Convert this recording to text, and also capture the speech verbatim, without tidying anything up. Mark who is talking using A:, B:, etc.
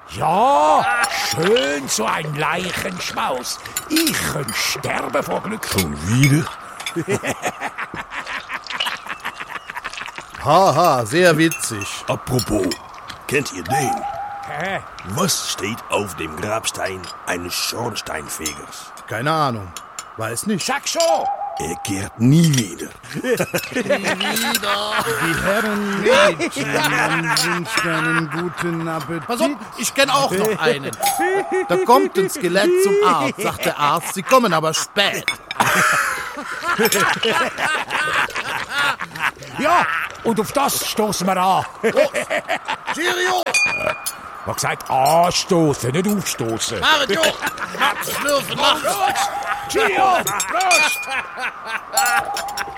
A: Ja, schön so ein Leichenschmaus. Ich könnte sterben vor Glück.
B: Schon wieder?
C: Haha, sehr witzig.
B: Apropos, kennt ihr den?
A: Hä?
B: Was steht auf dem Grabstein eines Schornsteinfegers?
C: Keine Ahnung. Weiß nicht.
A: Sag schon.
B: Er kehrt nie wieder.
D: Die Herren Mädchen wünschen einen guten Appetit.
C: Pass auf, ich kenne auch noch einen. Da kommt ein Skelett zum Arzt, sagt der Arzt. Sie kommen aber spät.
A: Ja, und auf das stoßen wir an.
C: Cheerio!
A: Ich hab gesagt, anstoßen, nicht aufstoßen.
C: Mario! Max, schlürfen, mach!
A: Cheerio! Prost!